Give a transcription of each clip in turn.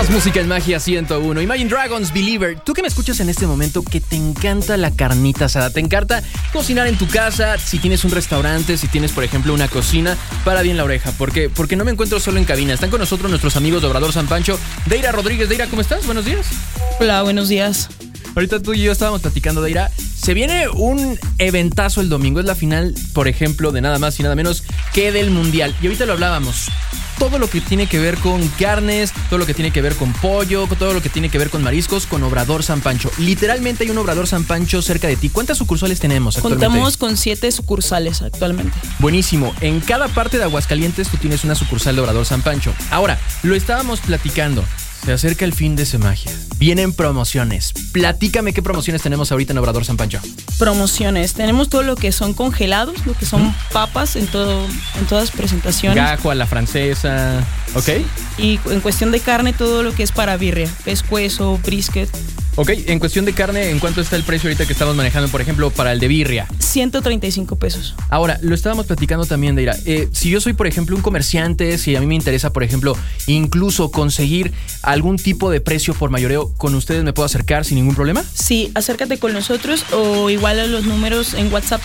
Más música en Magia 101. Imagine Dragons, Believer. Tú que me escuchas en este momento, que te encanta la carnita asada, te encanta cocinar en tu casa, si tienes un restaurante, si tienes, por ejemplo, una cocina, para bien la oreja. ¿Por qué? Porque no me encuentro solo en cabina. Están con nosotros nuestros amigos de Obrador San Pancho. Deira Rodríguez. Deira, ¿cómo estás? Buenos días. Hola, buenos días. Ahorita tú y yo estábamos platicando, Deira. Se viene un eventazo el domingo. Es la final, por ejemplo, de nada más y nada menos que del Mundial. Y ahorita lo hablábamos. Todo lo que tiene que ver con carnes, todo lo que tiene que ver con pollo, todo lo que tiene que ver con mariscos, con Obrador San Pancho. Literalmente hay un Obrador San Pancho cerca de ti. ¿Cuántas sucursales tenemos actualmente? Contamos con 7 sucursales actualmente. Buenísimo. En cada parte de Aguascalientes tú tienes una sucursal de Obrador San Pancho. Ahora, lo estábamos platicando. Se acerca el fin de Semagia. Vienen promociones. Platícame qué promociones tenemos ahorita en Obrador San Pancho. Promociones. Tenemos todo lo que son congelados, lo que son papas en todas presentaciones. Gajo a la francesa. ¿Ok? Y en cuestión de carne, todo lo que es para birria. Pescuezo, brisket. Ok, en cuestión de carne, ¿en cuánto está el precio ahorita que estamos manejando, por ejemplo, para el de birria? 135 pesos. Ahora, lo estábamos platicando también, Deira. Si yo soy, por ejemplo, un comerciante, si a mí me interesa, por ejemplo, incluso conseguir algún tipo de precio por mayoreo, ¿con ustedes me puedo acercar sin ningún problema? Sí, acércate con nosotros o igual a los números en WhatsApp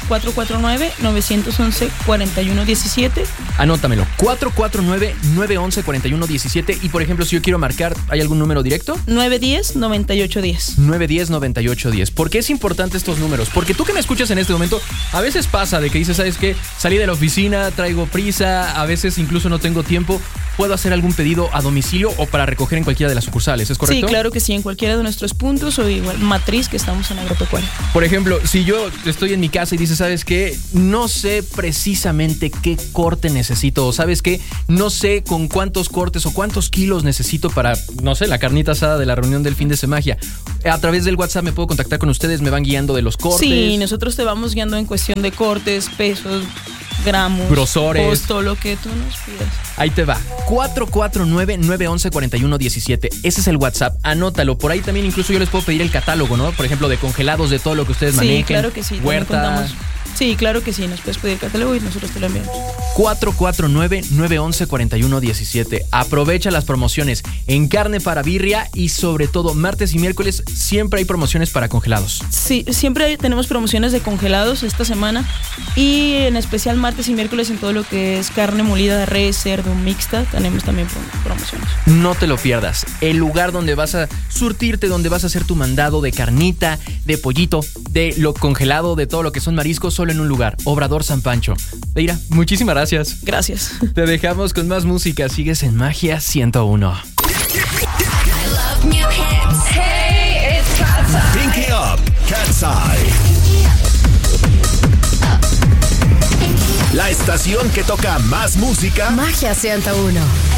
449-911-4117. Anótamelo, 449-911-4117. Y, por ejemplo, si yo quiero marcar, ¿hay algún número directo? 910-9810. 910-9810. ¿Por qué es importante estos números? Porque tú que me escuchas en este momento, a veces pasa de que dices, ¿sabes qué? Salí de la oficina, traigo prisa, a veces incluso no tengo tiempo. ¿Puedo hacer algún pedido a domicilio o para recoger en cualquiera de las sucursales? ¿Es correcto? Sí, claro que sí, en cualquiera de nuestros puntos o igual Matriz, que estamos en Agropecuaria. Por ejemplo, si yo estoy en mi casa y dices, ¿sabes qué? No sé precisamente qué corte necesito, o ¿sabes qué? No sé con cuántos cortes o cuántos kilos necesito para, no sé, la carnita asada de la reunión del fin de Semagia. A través del WhatsApp me puedo contactar con ustedes, me van guiando de los cortes. Sí, nosotros te vamos guiando en cuestión de cortes, pesos, gramos, grosores, todo lo que tú nos pidas. Ahí te va, 449-911-4117. Ese es el WhatsApp, anótalo. Por ahí también incluso yo les puedo pedir el catálogo, ¿no? Por ejemplo, de congelados, de todo lo que ustedes manejen. Sí, claro que sí. Huerta. Sí, claro que sí, nos puedes pedir el catálogo y nosotros te lo enviamos. 449-911-4117. Aprovecha las promociones en carne para birria y sobre todo martes y miércoles siempre hay promociones para congelados. Sí, siempre tenemos promociones de congelados esta semana y en especial martes y miércoles en todo lo que es carne molida de res, cerdo, mixta, tenemos también promociones. No te lo pierdas. El lugar donde vas a surtirte, donde vas a hacer tu mandado de carnita, de pollito, de lo congelado, de todo lo que son mariscos, solo en un lugar, Obrador San Pancho. Deira, muchísimas gracias. Gracias. Te dejamos con más música. Sigues en Magia 101. Hey, it's Cat's Eye. Pinky Up, Cat's Eye. La estación que toca más música. Magia 101.